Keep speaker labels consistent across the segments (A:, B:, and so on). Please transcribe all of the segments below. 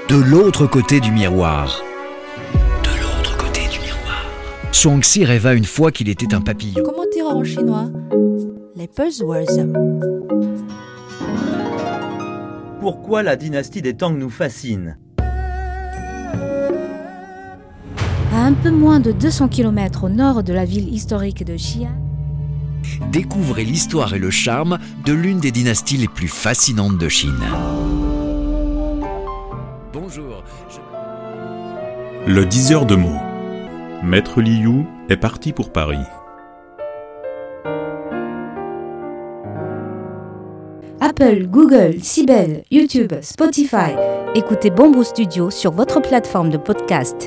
A: De l'autre côté du miroir. De l'autre côté du miroir. Zhuangzi rêva une fois qu'il était un papillon.
B: Comment dire en chinois? Les buzzwords.
C: Pourquoi la dynastie des Tang nous fascine?
B: À un peu moins de 200 km au nord de la ville historique de Xi'an,
A: Découvrez l'histoire et le charme de l'une des dynasties les plus fascinantes de Chine. Bonjour.
D: Le diseur de mots. Maître Liu est parti pour Paris.
B: Apple, Google, Sibel, YouTube, Spotify. Écoutez Bamboo Studio sur votre plateforme de podcast.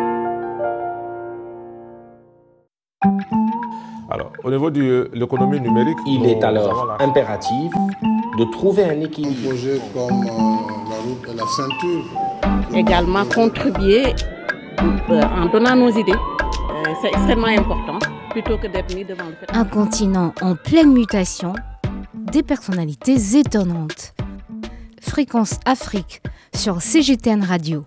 E: Alors, au niveau de l'économie numérique,
F: il est alors impératif de trouver un équilibre.
G: Projet comme la route et la ceinture.
H: Également contribuer en donnant nos idées. C'est extrêmement important, plutôt que d'être mis devant le fait.
B: Un continent en pleine mutation, des personnalités étonnantes. Fréquence Afrique sur CGTN Radio.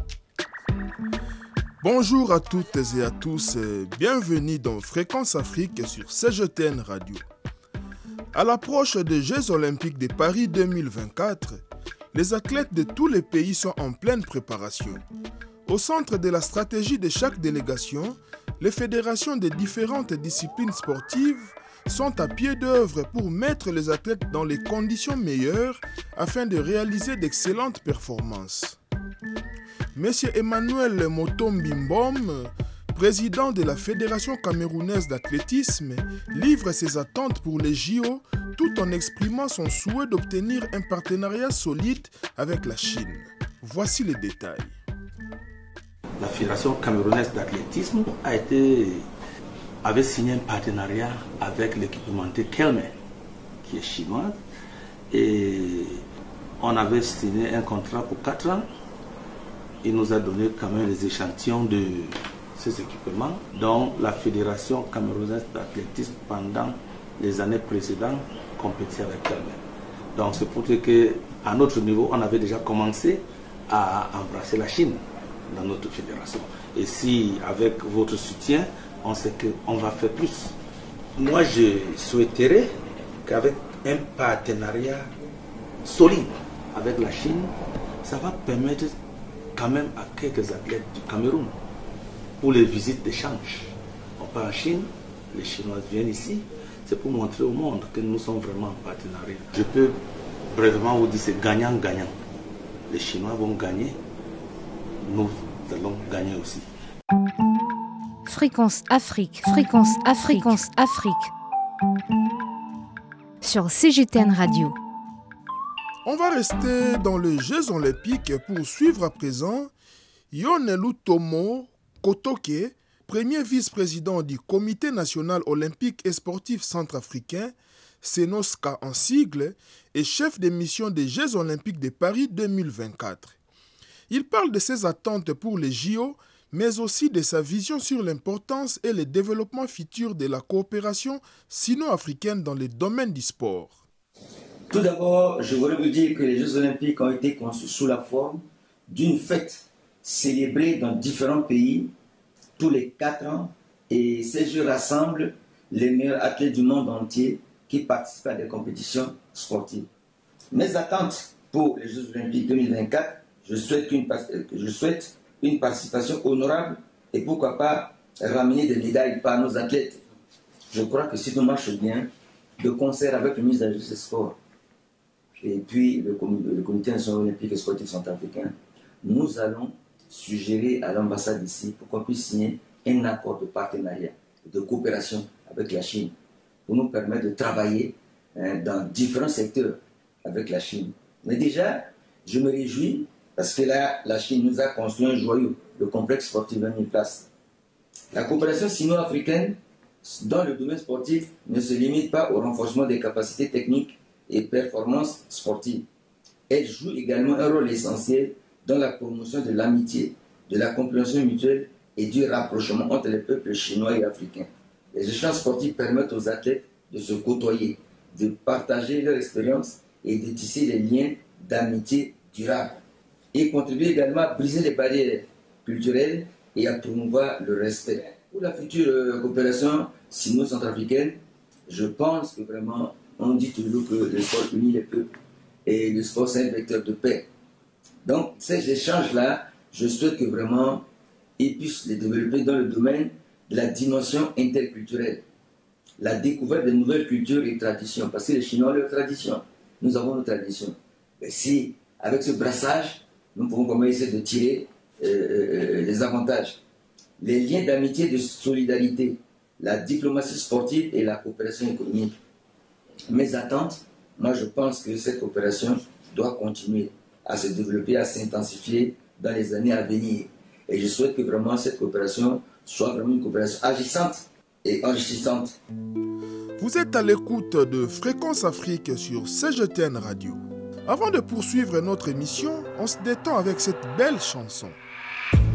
I: Bonjour à toutes et à tous et bienvenue dans Fréquence Afrique sur CGTN Radio. À l'approche des Jeux Olympiques de Paris 2024, les athlètes de tous les pays sont en pleine préparation. Au centre de la stratégie de chaque délégation, les fédérations des différentes disciplines sportives sont à pied d'œuvre pour mettre les athlètes dans les conditions meilleures afin de réaliser d'excellentes performances. Monsieur Emmanuel Motombi Mbom, président de la Fédération camerounaise d'athlétisme, livre ses attentes pour les JO tout en exprimant son souhait d'obtenir un partenariat solide avec la Chine. Voici les détails.
F: La Fédération camerounaise d'athlétisme avait signé un partenariat avec l'équipementier Kelme, qui est chinoise, et on avait signé un contrat pour 4 ans. Il nous a donné quand même les échantillons de ces équipements dont la Fédération camerounaise d'athlétisme pendant les années précédentes compétait avec elle-même. Donc c'est pour dire qu'à notre niveau, on avait déjà commencé à embrasser la Chine dans notre fédération. Et si avec votre soutien, on sait qu'on va faire plus. Moi, je souhaiterais qu'avec un partenariat solide avec la Chine, ça va permettre quand même à quelques athlètes du Cameroun pour les visites d'échange. On part en Chine, les Chinois viennent ici, c'est pour montrer au monde que nous sommes vraiment en partenariat. Je peux brièvement vous dire c'est gagnant-gagnant. Les Chinois vont gagner, nous allons gagner aussi.
B: Fréquence Afrique, Fréquence Afrique, Fréquence Afrique. Sur CGTN Radio.
I: On va rester dans les Jeux Olympiques pour suivre à présent Yonelu Tomo Kotoke, premier vice-président du Comité national olympique et sportif centrafricain, CENOSCA en sigle, et chef des missions des Jeux Olympiques de Paris 2024. Il parle de ses attentes pour les JO, mais aussi de sa vision sur l'importance et le développement futur de la coopération sino-africaine dans les domaines du sport.
J: Tout d'abord, je voudrais vous dire que les Jeux Olympiques ont été conçus sous la forme d'une fête célébrée dans différents pays tous les 4 ans, et ces Jeux rassemblent les meilleurs athlètes du monde entier qui participent à des compétitions sportives. Mes attentes pour les Jeux Olympiques 2024, je souhaite une participation honorable et pourquoi pas ramener des médailles par nos athlètes. Je crois que si tout marche bien, de concert avec le ministre de la Justice et Sport et puis le Comité national olympique et sportif centrafricain, nous allons suggérer à l'ambassade ici pour qu'on puisse signer un accord de partenariat, de coopération avec la Chine pour nous permettre de travailler dans différents secteurs avec la Chine. Mais déjà, je me réjouis parce que là, la Chine nous a construit un joyau, le complexe sportif 20 000 places. La coopération sino-africaine dans le domaine sportif ne se limite pas au renforcement des capacités techniques et performances sportives. Elle joue également un rôle essentiel dans la promotion de l'amitié, de la compréhension mutuelle et du rapprochement entre les peuples chinois et africains. Les échanges sportifs permettent aux athlètes de se côtoyer, de partager leur expérience et de tisser des liens d'amitié durables. et contribuer également à briser les barrières culturelles et à promouvoir le respect. Pour la future coopération sino-centrafricaine, je pense que vraiment, on dit toujours que le sport unit les peuples et le sport c'est un vecteur de paix. Donc ces échanges-là, je souhaite que vraiment ils puissent les développer dans le domaine de la dimension interculturelle, la découverte de nouvelles cultures et traditions, parce que les Chinois ont leurs traditions, nous avons nos traditions. Mais si, avec ce brassage, nous pouvons comment essayer de tirer les avantages, les liens d'amitié, de solidarité, la diplomatie sportive et la coopération économique. Mes attentes, moi je pense que cette coopération doit continuer à se développer, à s'intensifier dans les années à venir. Et je souhaite que vraiment cette coopération soit vraiment une coopération agissante et enrichissante.
I: Vous êtes à l'écoute de Fréquence Afrique sur CGTN Radio. Avant de poursuivre notre émission, on se détend avec cette belle chanson.